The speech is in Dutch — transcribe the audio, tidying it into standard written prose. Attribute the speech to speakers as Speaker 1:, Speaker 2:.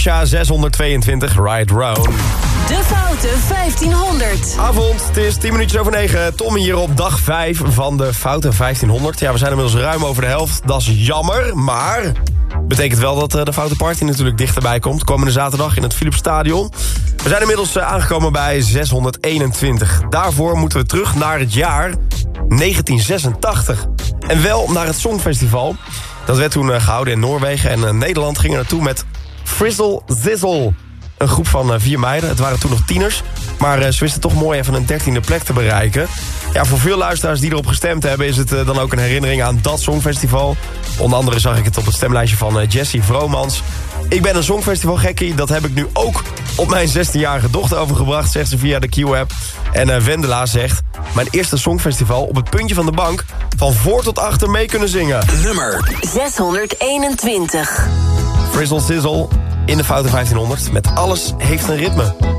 Speaker 1: Kesha 622, Right Round.
Speaker 2: De Foute 1500.
Speaker 1: Avond, het is 10 minuutjes over 9. Tommy hier op dag 5 van de Foute 1500. Ja, we zijn inmiddels ruim over de helft. Dat is jammer, maar betekent wel dat de Foute Party natuurlijk dichterbij komt. Komende zaterdag in het Philipsstadion. We zijn inmiddels aangekomen bij 621. Daarvoor moeten we terug naar het jaar 1986. En wel naar het Songfestival. Dat werd toen gehouden in Noorwegen. En Nederland ging er naartoe met Frizzle Zizzle. Een groep van 4 meiden. Het waren toen nog tieners. Maar ze wisten toch mooi even een 13e plek te bereiken. Ja, voor veel luisteraars die erop gestemd hebben... is het dan ook een herinnering aan dat Songfestival. Onder andere zag ik het op het stemlijstje van Jessie Vromans. Ik ben een Songfestival-gekkie. Dat heb ik nu ook op mijn 16-jarige dochter overgebracht... zegt ze via de Q-app. En Wendela zegt... mijn eerste Songfestival op het puntje van de bank... van voor tot achter mee kunnen zingen.
Speaker 2: Nummer 621.
Speaker 1: Frizzle Sizzle in de Foute 1500. Met Alles heeft een ritme.